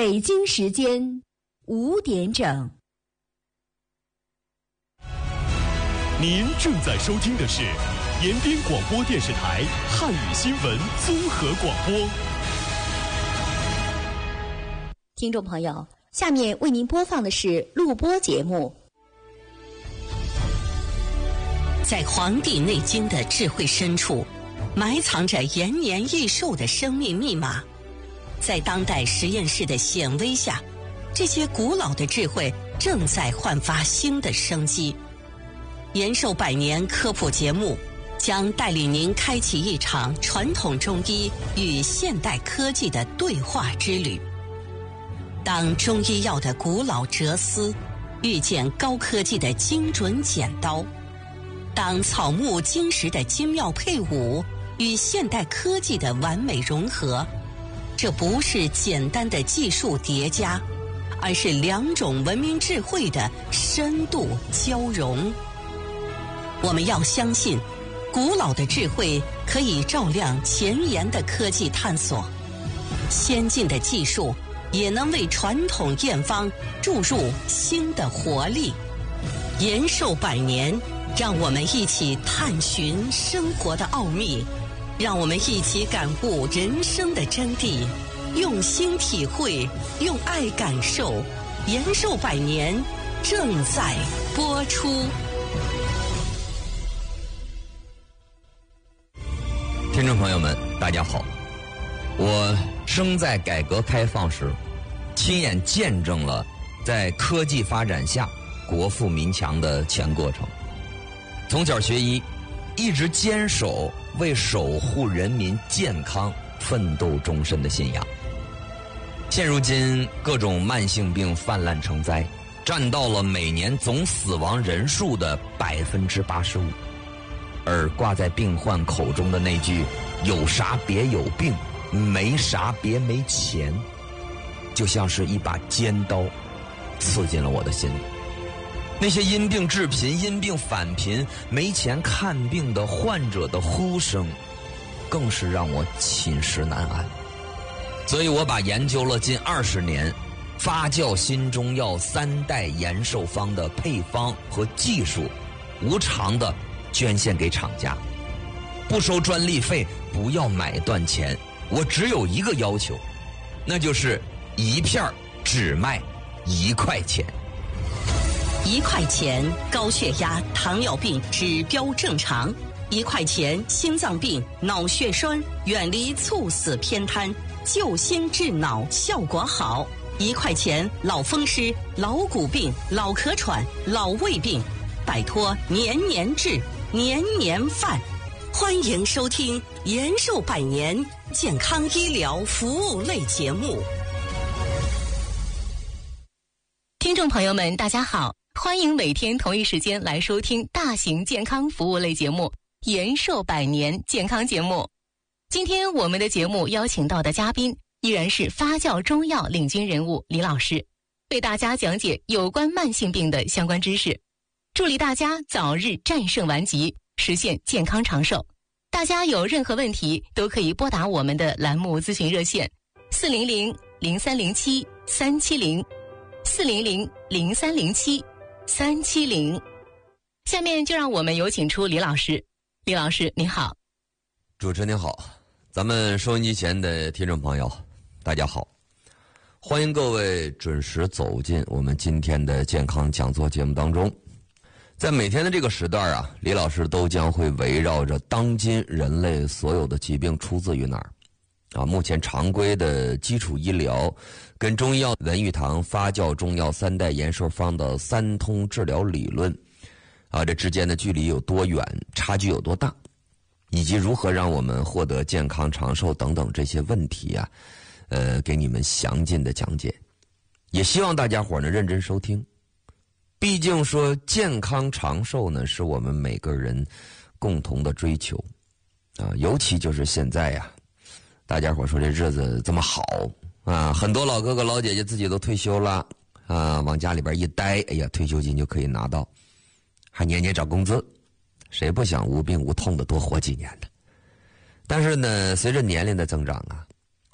北京时间5点整。 您正在收听的是延边广播电视台汉语新闻综合广播。 听众朋友，下面为您播放的是录播节目。 在《黄帝内经》的智慧深处，埋藏着延年益寿的生命密码。在当代实验室的显微下，这些古老的智慧正在焕发新的生机。延寿百年科普节目将带领您开启一场传统中医与现代科技的对话之旅。当中医药的古老哲思遇见高科技的精准剪刀，当草木金石的精妙配伍与现代科技的完美融合，这不是简单的技术叠加，而是两种文明智慧的深度交融。我们要相信，古老的智慧可以照亮前沿的科技探索，先进的技术也能为传统验方注入新的活力。延寿百年，让我们一起探寻生活的奥秘，让我们一起感悟人生的真谛，用心体会，用爱感受。延寿百年正在播出。 听众朋友们，大家好，我生在改革开放时，亲眼见证了在科技发展下国富民强的全过程。从小学医，一直坚守为守护人民健康奋斗终身的信仰。现如今各种慢性病泛滥成灾，占到了每年总死亡人数的85%，而挂在病患口中的那句“有啥别有病，没啥别没钱”，就像是一把尖刀刺进了我的心里。那些因病致贫、因病返贫、没钱看病的患者的呼声，更是让我寝食难安。所以我把研究了近20年发酵新中药3代延寿方的配方和技术，无偿的捐献给厂家，不收专利费，不要买断钱。我只有一个要求，那就是一片只卖1块钱。 1块钱高血压、糖尿病指标正常；1块钱心脏病、脑血栓远离猝死偏瘫，救心治脑效果好；1块钱老风湿、老骨病、老咳喘、老胃病，摆脱年年治、年年犯。欢迎收听延寿百年健康医疗服务类节目。 听众朋友们，大家好，欢迎每天同一时间来收听大型健康服务类节目延寿百年健康节目。今天我们的节目邀请到的嘉宾依然是发酵中药领军人物李老师，为大家讲解有关慢性病的相关知识，助力大家早日战胜顽疾，实现健康长寿。大家有任何问题都可以拨打我们的栏目咨询热线400-0307-370 400-0307-370。下面就让我们有请出李老师。李老师您好。 主持人您好，咱们收音机前的听众朋友大家好，欢迎各位准时走进我们今天的健康讲座节目当中。在每天的这个时段啊，李老师都将会围绕着当今人类所有的疾病出自于哪儿啊，目前常规的基础医疗跟中医药文玉堂发酵中药3代延寿方的3通治疗理论啊，这之间的距离有多远，差距有多大，以及如何让我们获得健康长寿等等这些问题啊，给你们详尽的讲解。也希望大家伙呢认真收听，毕竟说健康长寿呢是我们每个人共同的追求啊，尤其就是现在呀，大家伙说这日子这么好啊，很多老哥哥老姐姐自己都退休了啊，往家里边一待，哎呀，退休金就可以拿到，还年年找工资，谁不想无病无痛的多活几年呢？但是呢，随着年龄的增长啊，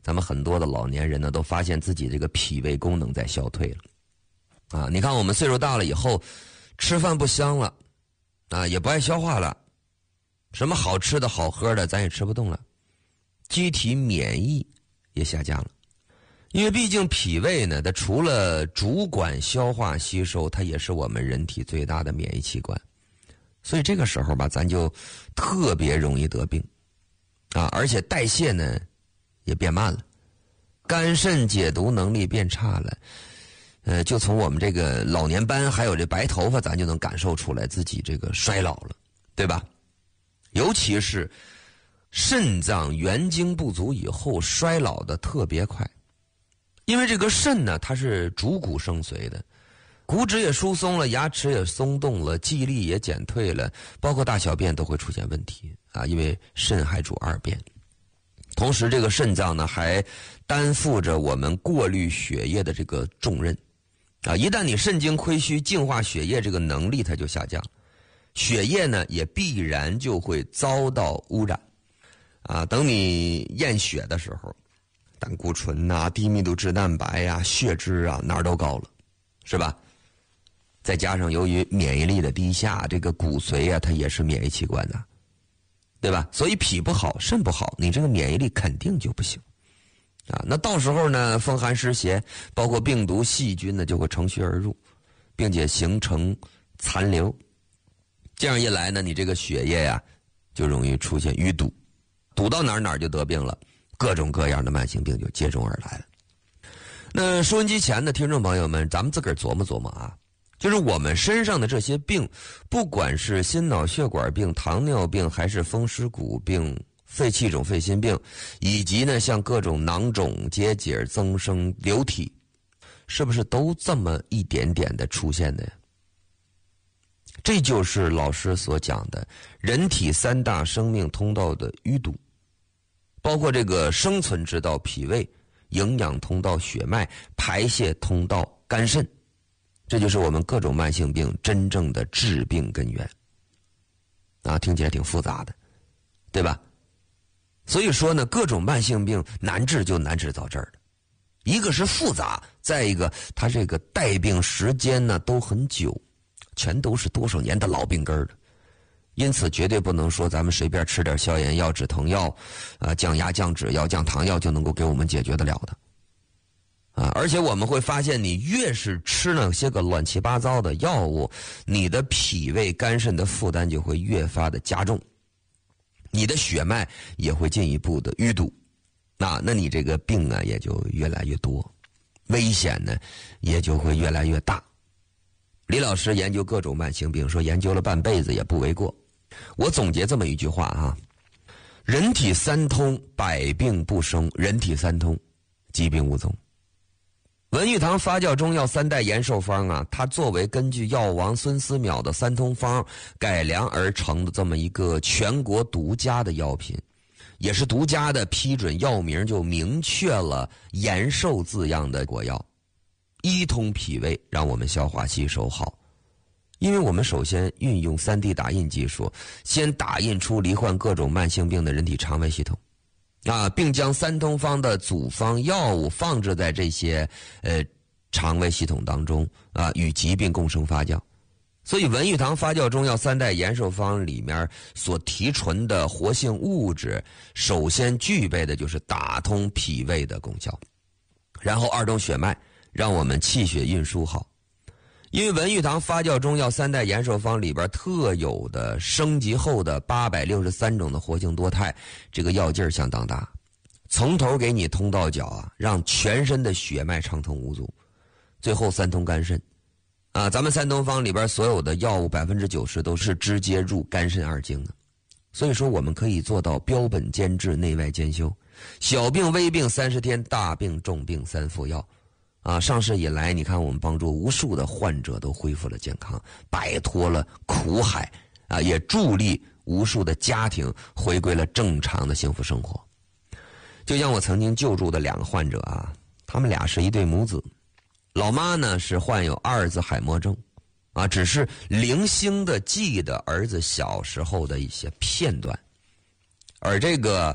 咱们很多的老年人呢，都发现自己这个脾胃功能在消退了。啊，你看我们岁数大了以后，吃饭不香了，啊，也不爱消化了，什么好吃的好喝的咱也吃不动了，机体免疫也下降了。因为毕竟脾胃呢，它除了主管消化吸收，它也是我们人体最大的免疫器官。所以这个时候吧，咱就特别容易得病啊，而且代谢呢也变慢了，肝肾解毒能力变差了。就从我们这个老年斑还有这白头发，咱就能感受出来自己这个衰老了，对吧？尤其是肾脏元精不足以后，衰老的特别快。因为这个肾呢，它是主骨生髓的，骨质也疏松了，牙齿也松动了，记忆力也减退了，包括大小便都会出现问题啊。因为肾还主二便，同时这个肾脏呢还担负着我们过滤血液的这个重任啊。一旦你肾精亏虚，净化血液这个能力它就下降，血液呢也必然就会遭到污染啊。等你验血的时候，胆固醇呐、低密度脂蛋白呀、血脂啊，哪儿都高了，是吧？再加上由于免疫力的低下，这个骨髓啊，它也是免疫器官的，对吧？所以脾不好，肾不好，你这个免疫力肯定就不行啊。那到时候呢，风寒湿邪，包括病毒、细菌呢，就会乘虚而入，并且形成残留。这样一来呢，你这个血液呀，就容易出现淤堵，堵到哪儿就得病了。各种各样的慢性病就接踵而来了。那收音机前的听众朋友们，咱们自个儿琢磨琢磨啊，就是我们身上的这些病，不管是心脑血管病、糖尿病，还是风湿骨病、肺气肿、肺心病，以及呢像各种囊肿、结节、增生、瘤体，是不是都这么一点点的出现的呀？这就是老师所讲的人体三大生命通道的淤堵。包括这个生存之道脾胃，营养通道血脉，排泄通道肝肾，这就是我们各种慢性病真正的致病根源啊。听起来挺复杂的，对吧？所以说呢，各种慢性病难治就难治到这儿的，一个是复杂，再一个它这个带病时间呢都很久，全都是多少年的老病根的。因此绝对不能说咱们随便吃点消炎药、止疼药降压降脂药、降糖药就能够给我们解决得了的而且我们会发现，你越是吃那些个乱七八糟的药物，你的脾胃肝肾的负担就会越发的加重，你的血脉也会进一步的淤堵那你这个病啊也就越来越多，危险呢也就会越来越大。李老师研究各种慢性病，说研究了半辈子也不为过。我总结这么一句话啊，人体三通，百病不生；人体三通，疾病无踪。文玉堂发酵中药三代延寿方啊，它作为根据药王孙思邈的三通方改良而成的这么一个全国独家的药品，也是独家的批准药名就明确了延寿字样的国药。一通脾胃，让我们消化吸收好。因为我们首先运用 3D 打印技术，先打印出罹患各种慢性病的人体肠胃系统并将三通方的组方药物放置在这些肠胃系统当中与疾病共生发酵。所以文玉堂发酵中药三代延寿方里面所提纯的活性物质，首先具备的就是打通脾胃的功效，然后二通血脉，让我们气血运输好。因为文玉堂发酵中药三代延寿方里边特有的升级后的863种的活性多肽，这个药劲儿相当大，从头给你通到脚让全身的血脉畅通无阻。最后三通肝肾咱们三通方里边所有的药物90%都是直接入肝肾二经的。所以说我们可以做到标本兼治，内外兼修，小病微病30天，大病重病3服药上市以来，你看我们帮助无数的患者都恢复了健康，摆脱了苦海也助力无数的家庭回归了正常的幸福生活。就像我曾经救助的2个患者他们俩是一对母子，老妈呢是患有阿尔兹海默症只是零星的记得儿子小时候的一些片段，而这个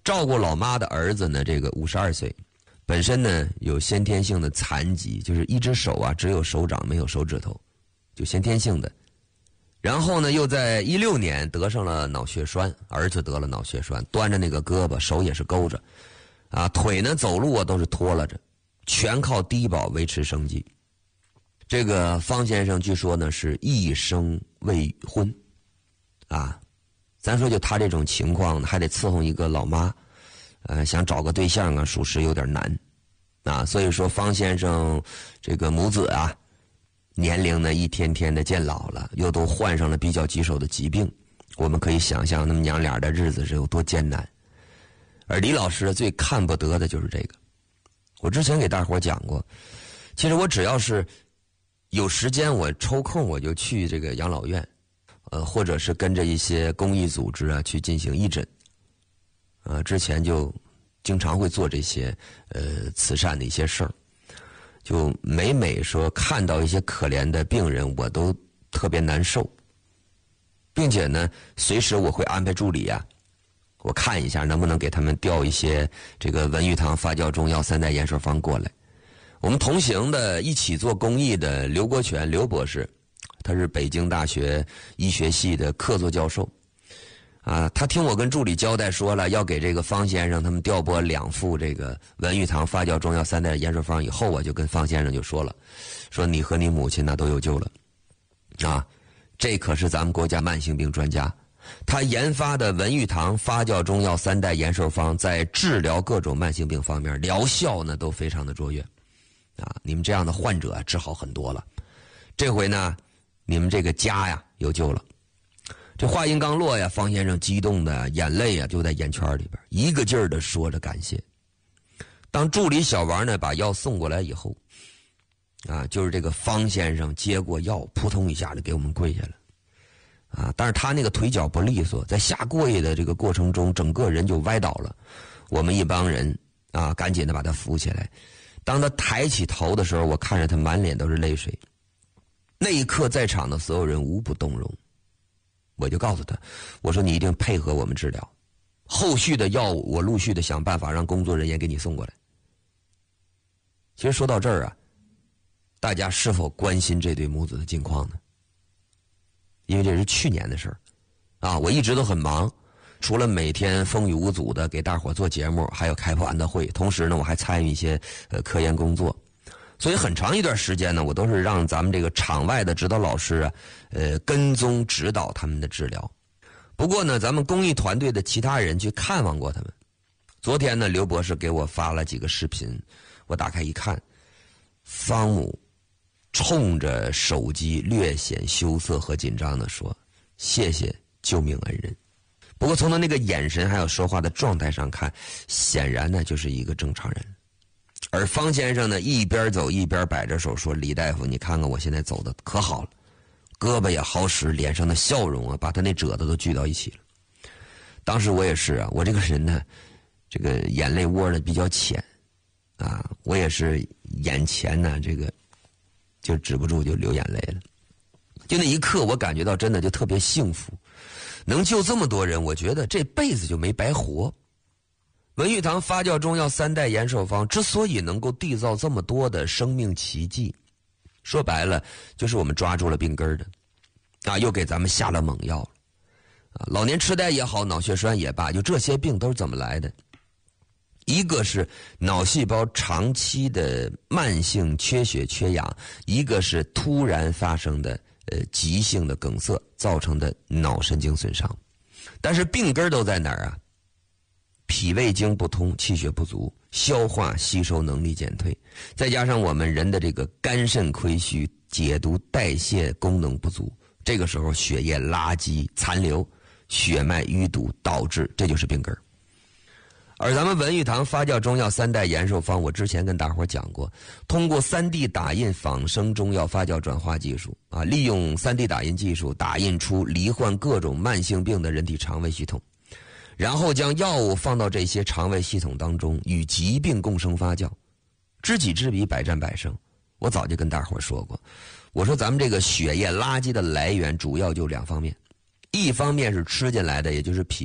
照顾老妈的儿子呢，这个52岁，本身呢有先天性的残疾，就是一只手啊只有手掌没有手指头，就先天性的。然后呢又在16年得上了脑血栓，儿子得了脑血栓，端着那个胳膊，手也是勾着，啊，腿呢走路啊都是拖拉着，全靠低保维持生计。这个方先生据说呢是一生未婚，啊，咱说就他这种情况还得伺候一个老妈，想找个对象啊属实有点难，啊，所以说方先生这个母子啊，年龄呢一天天的渐老了，又都患上了比较棘手的疾病，我们可以想象那么娘俩的日子是有多艰难。而李老师最看不得的就是这个，我之前给大伙讲过，其实我只要是有时间我抽空我就去这个养老院，或者是跟着一些公益组织啊去进行义诊，之前就经常会做这些慈善的一些事儿，就每说看到一些可怜的病人我都特别难受，并且呢随时我会安排助理啊，我看一下能不能给他们调一些这个文玉堂发酵中药3代延寿方过来。我们同行的一起做公益的刘国全刘博士，他是北京大学医学系的客座教授，啊，他听我跟助理交代说了要给这个方先生他们调拨2副这个文玉堂发酵中药3代延寿方以后，我就跟方先生就说了，说你和你母亲那都有救了，啊，这可是咱们国家慢性病专家，他研发的文玉堂发酵中药3代延寿方在治疗各种慢性病方面疗效呢都非常的卓越，啊，你们这样的患者治好很多了，这回呢你们这个家呀有救了。这话音刚落呀，方先生激动的眼泪啊就在眼圈里边，一个劲儿的说着感谢。当助理小王呢把药送过来以后，啊，就是这个方先生接过药，扑通一下就给我们跪下了，啊，但是他那个腿脚不利索，在下跪的这个过程中，整个人就歪倒了。我们一帮人啊，赶紧的把他扶起来。当他抬起头的时候，我看着他满脸都是泪水。那一刻，在场的所有人无不动容。我就告诉他，我说你一定配合我们治疗，后续的药物我陆续的想办法让工作人员给你送过来。其实说到这儿啊，大家是否关心这对母子的近况呢？因为这是去年的事儿，啊，我一直都很忙，除了每天风雨无阻的给大伙做节目，还有开破安德会，同时呢我还参与一些科研工作，所以很长一段时间呢，我都是让咱们这个场外的指导老师啊，跟踪指导他们的治疗。不过呢，咱们公益团队的其他人去看望过他们。昨天呢，刘博士给我发了几个视频，我打开一看，方母冲着手机略显羞涩和紧张地说：“谢谢救命恩人。”不过从他那个眼神还有说话的状态上看，显然呢就是一个正常人。而方先生呢一边走一边摆着手说：“李大夫，你看看我现在走的可好了，胳膊也好使，脸上的笑容啊，把他那褶子都聚到一起了。”当时我也是啊，我这个人呢，这个眼泪窝呢比较浅啊，我也是眼前呢这个就止不住就流眼泪了。就那一刻，我感觉到真的就特别幸福，能救这么多人，我觉得这辈子就没白活。文玉堂发酵中药3代延寿方之所以能够缔造这么多的生命奇迹，说白了就是我们抓住了病根的，啊，又给咱们下了猛药了，啊，老年痴呆也好，脑血栓也罢，就这些病都是怎么来的？一个是脑细胞长期的慢性缺血缺氧，一个是突然发生的急性的梗塞造成的脑神经损伤。但是病根都在哪儿啊？脾胃经不通，气血不足，消化吸收能力减退，再加上我们人的这个肝肾亏虚，解毒代谢功能不足，这个时候血液垃圾残留，血脉淤堵导致，这就是病根。而咱们文玉堂发酵中药3代延寿方，我之前跟大伙讲过，通过3D 打印仿生中药发酵转化技术啊，利用3D 打印技术打印出罹患各种慢性病的人体肠胃系统，然后将药物放到这些肠胃系统当中，与疾病共生发酵，知己知彼，百战百胜。我早就跟大伙说过，我说咱们这个血液垃圾的来源主要就2方面，一方面是吃进来的，也就是脾